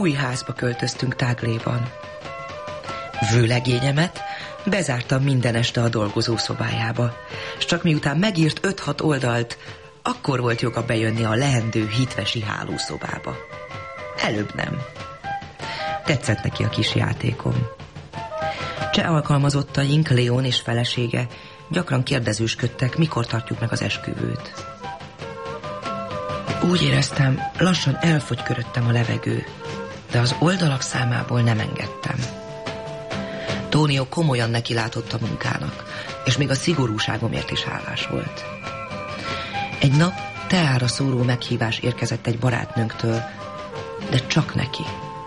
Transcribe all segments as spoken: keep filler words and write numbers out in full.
új házba költöztünk Tagléban. Vőlegényemet bezártam minden este a dolgozó szobájába, és csak miután megírt öt-hat oldalt, akkor volt joga bejönni a leendő hitvesi hálószobába. Előbb nem. Tetszett neki a kis játékom. Cseh alkalmazottaink, Leon és felesége gyakran kérdezősködtek, mikor tartjuk meg az esküvőt. Úgy éreztem, lassan elfogy köröttem a levegő, de az oldalak számából nem engedtem. Tónió komolyan nekilátott a munkának, és még a szigorúságomért is hálás volt. Egy nap teára szóló meghívás érkezett egy barátnőnktől, de csak neki.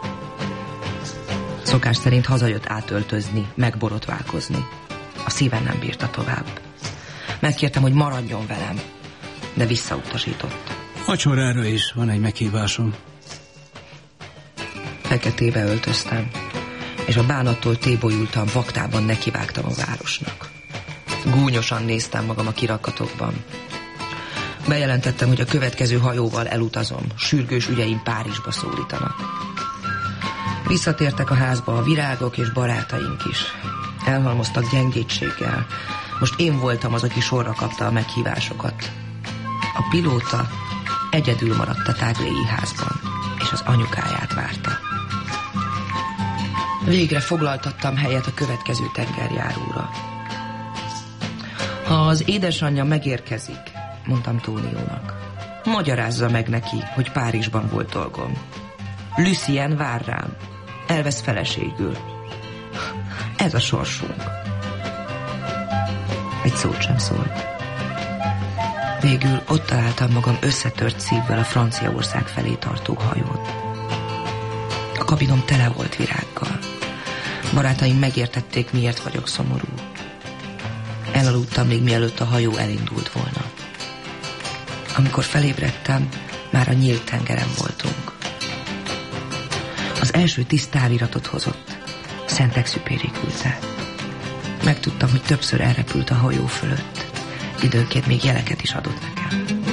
Szokás szerint hazajött átöltözni, megborotválkozni. A szívem nem bírta tovább. Megkértem, hogy maradjon velem, de visszautasított. Vacsorára is van egy meghívásom. Feketébe öltöztem, és a bánattól tébolyultam, vaktában nekivágtam a városnak. Gúnyosan néztem magam a kirakatokban. Bejelentettem, hogy a következő hajóval elutazom, sürgős ügyeim Párizsba szólítanak. Visszatértek a házba a virágok és barátaink is. Elhalmoztak gyengétséggel. Most én voltam az, aki sorra kapta a meghívásokat. A pilóta egyedül maradt a tagléi házban, és az anyukáját várta. Végre foglaltattam helyet a következő tengerjáróra. Ha az édesanyja megérkezik, mondtam Tóniónak, magyarázza meg neki, hogy Párizsban volt dolgom. Lucien vár rám, elvesz feleségül. Ez a sorsunk. Egy szót sem szólt. Végül ott találtam magam összetört szívvel a Franciaország felé tartó hajón. A kabinom tele volt virággal. Barátaim megértették, miért vagyok szomorú. Elaludtam még mielőtt a hajó elindult volna. Amikor felébredtem, már a nyílt tengeren voltunk. Az első tiszt táviratot hozott. Szent-Exupéry küldte. Megtudtam, hogy többször elrepült a hajó fölött. Időnként még jeleket is adott nekem.